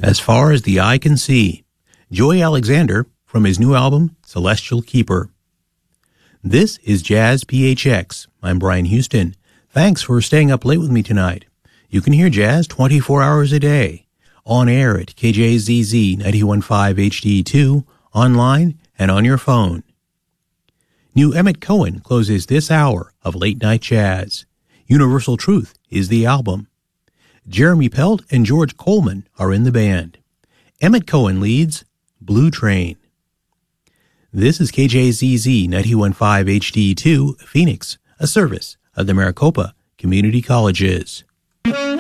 As Far as the Eye Can See, Joey Alexander from his new album, Celestial Keeper. This is Jazz PHX. I'm Brian Houston. Thanks for staying up late with me tonight. You can hear jazz 24 hours a day, on air at KJZZ 91.5 HD2, online, and on your phone. New Emmett Cohen closes this hour of Late Night Jazz. Universal Truth is the album. Jeremy Pelt and George Coleman are in the band. Emmett Cohen leads Blue Train. This is KJZZ 91.5 HD2, Phoenix, a service of the Maricopa Community Colleges.